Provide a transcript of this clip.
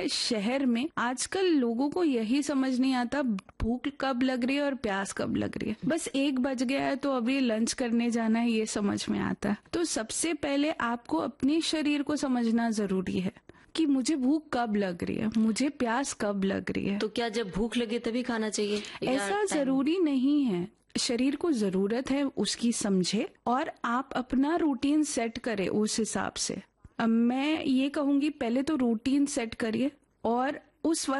शहर में आजकल लोगों को यही समझ नहीं आता भूख कब लग रही है और प्यास कब लग रही है। बस 1 बज गया है तो अभी लंच करने जाना है, ये समझ में आता है। तो सबसे पहले आपको अपने शरीर को समझना जरूरी है कि मुझे भूख कब लग रही है, मुझे प्यास कब लग रही है। तो क्या जब भूख लगे तभी खाना चाहिए? ऐसा जरूरी नहीं है। शरीर को जरूरत है उसकी समझे और आप अपना रूटीन सेट करें उस हिसाब से। मैं ये कहूंगी पहले तो रूटीन सेट करिए और उस वक्त